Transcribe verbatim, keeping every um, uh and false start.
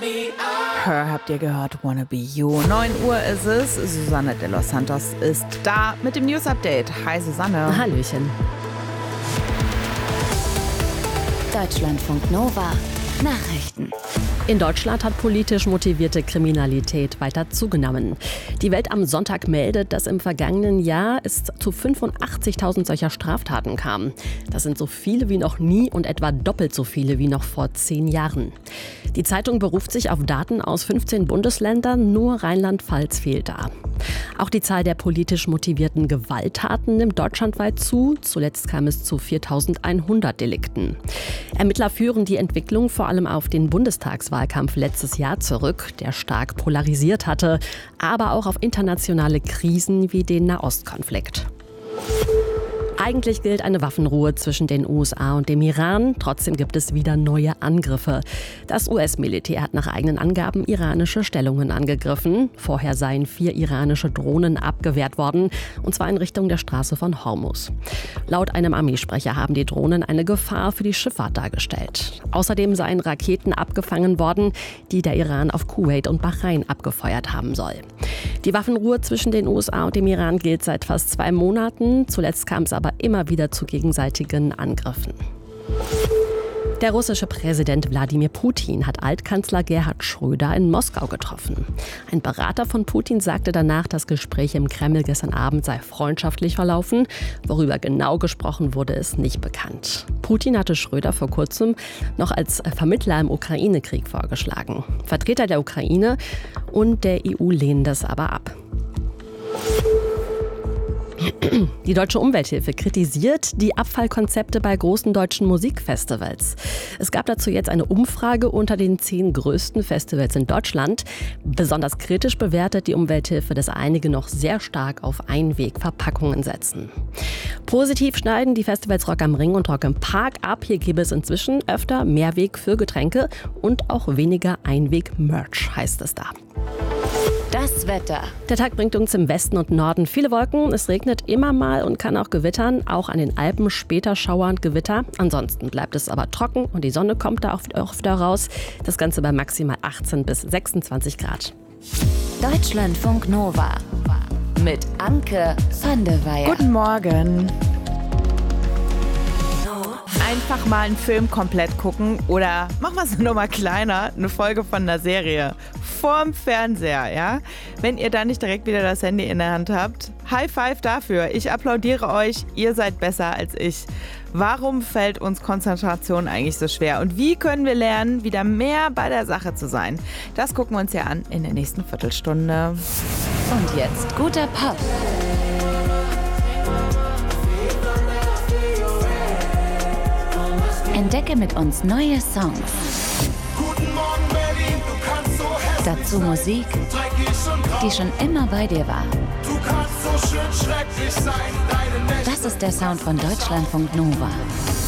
Her habt ihr gehört, Wanna Be You. neun Uhr ist es. Susanne de los Santos ist da mit dem News-Update. Hi Susanne. Hallöchen. Deutschlandfunk Nova. Nachrichten. In Deutschland hat politisch motivierte Kriminalität weiter zugenommen. Die Welt am Sonntag meldet, dass im vergangenen Jahr es zu fünfundachtzigtausend solcher Straftaten kam. Das sind so viele wie noch nie und etwa doppelt so viele wie noch vor zehn Jahren. Die Zeitung beruft sich auf Daten aus fünfzehn Bundesländern, nur Rheinland-Pfalz fehlt da. Auch die Zahl der politisch motivierten Gewalttaten nimmt deutschlandweit zu. Zuletzt kam es zu viertausendeinhundert Delikten. Ermittler führen die Entwicklung vor allem auf den Bundestagswahlkampf letztes Jahr zurück, der stark polarisiert hatte, aber auch auf internationale Krisen wie den Nahostkonflikt. Eigentlich gilt eine Waffenruhe zwischen den U S A und dem Iran. Trotzdem gibt es wieder neue Angriffe. Das U S-Militär hat nach eigenen Angaben iranische Stellungen angegriffen. Vorher seien vier iranische Drohnen abgewehrt worden, und zwar in Richtung der Straße von Hormuz. Laut einem Armeesprecher haben die Drohnen eine Gefahr für die Schifffahrt dargestellt. Außerdem seien Raketen abgefangen worden, die der Iran auf Kuwait und Bahrain abgefeuert haben soll. Die Waffenruhe zwischen den U S A und dem Iran gilt seit fast zwei Monaten. Zuletzt kam es aber immer wieder zu gegenseitigen Angriffen. Der russische Präsident Wladimir Putin hat Altkanzler Gerhard Schröder in Moskau getroffen. Ein Berater von Putin sagte danach, das Gespräch im Kreml gestern Abend sei freundschaftlich verlaufen. Worüber genau gesprochen wurde, ist nicht bekannt. Putin hatte Schröder vor kurzem noch als Vermittler im Ukraine-Krieg vorgeschlagen. Vertreter der Ukraine und der E U lehnen das aber ab. Die Deutsche Umwelthilfe kritisiert die Abfallkonzepte bei großen deutschen Musikfestivals. Es gab dazu jetzt eine Umfrage unter den zehn größten Festivals in Deutschland. Besonders kritisch bewertet die Umwelthilfe, dass einige noch sehr stark auf Einwegverpackungen setzen. Positiv schneiden die Festivals Rock am Ring und Rock im Park ab. Hier gäbe es inzwischen öfter Mehrweg für Getränke und auch weniger Einweg-Merch, heißt es da. Das Wetter. Der Tag bringt uns im Westen und Norden viele Wolken. Es regnet immer mal und kann auch gewittern. Auch an den Alpen später Schauer und Gewitter. Ansonsten bleibt es aber trocken und die Sonne kommt da oft, oft raus. Das Ganze bei maximal achtzehn bis sechsundzwanzig Grad. Deutschlandfunk Nova. Mit Anke van der Weyer. Guten Morgen. Einfach mal einen Film komplett gucken oder machen wir es nur mal kleiner, eine Folge von einer Serie vorm Fernseher, ja? Wenn ihr da nicht direkt wieder das Handy in der Hand habt, High Five dafür. Ich applaudiere euch, ihr seid besser als ich. Warum fällt uns Konzentration eigentlich so schwer? Und wie können wir lernen, wieder mehr bei der Sache zu sein? Das gucken wir uns ja an in der nächsten Viertelstunde. Und jetzt guter Pop. Entdecke mit uns neue Songs. Guten Morgen Berlin, du kannst so hässlich Dazu Musik, sein, die schon immer bei dir war. du kannst so schön schrecklich sein, deine Nächte. Das ist der Sound von Deutschlandfunk Nova.